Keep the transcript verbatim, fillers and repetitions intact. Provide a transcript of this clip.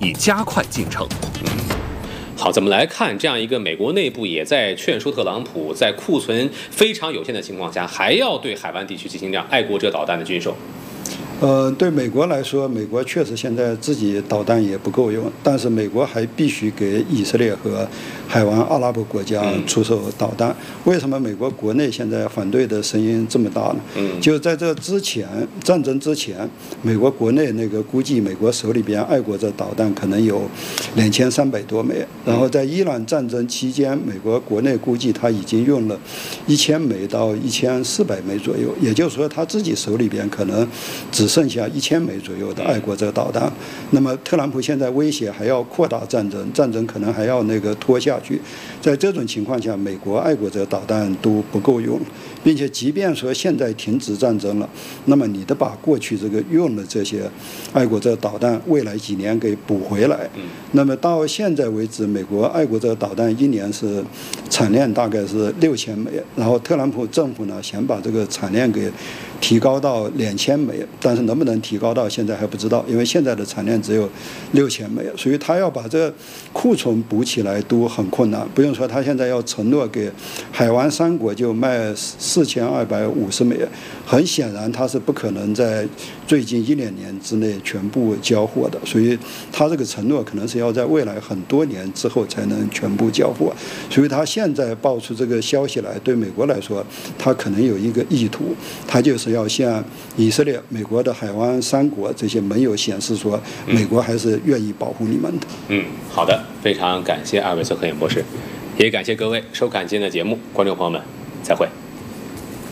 以加快进程。 嗯。好，怎么来看这样一个美国内部也在劝说特朗普，在库存非常有限的情况下，还要对海湾地区进行这样爱国者导弹的军售？ 呃，对美国来说，美国确实现在自己导弹也不够用，但是美国还必须给以色列和海湾阿拉伯国家出售导弹。嗯、为什么美国国内现在反对的声音这么大呢？嗯，就在这之前，战争之前，美国国内那个估计，美国手里边爱国者导弹可能有两千三百多枚，然后在伊朗战争期间，美国国内估计他已经用了一千枚到一千四百枚左右，也就是说他自己手里边可能只剩下一千枚左右的爱国者导弹。那么特朗普现在威胁还要扩大战争，战争可能还要那个拖下去。在这种情况下，美国爱国者导弹都不够用，并且即便说现在停止战争了，那么你得把过去这个用的这些爱国者导弹未来几年给补回来。那么到现在为止，美国爱国者导弹一年是产量大概是六千枚，然后特朗普政府呢想把这个产量给提高到两千枚，但是能不能提高到现在还不知道，因为现在的产量只有六千枚，所以他要把这库存补起来都很困难。不用说，他现在要承诺给海湾三国就卖四千二百五十枚，很显然他是不可能在最近一两年之内全部交货的，所以他这个承诺可能是要在未来很多年之后才能全部交货。所以他现在爆出这个消息来，对美国来说，他可能有一个意图，他就是要向以色列、美国的海湾三国这些盟友显示说，美国还是愿意保护你们的。 嗯，好的，非常感谢二位孙和远博士，也感谢各位收看今天的节目，观众朋友们，再会。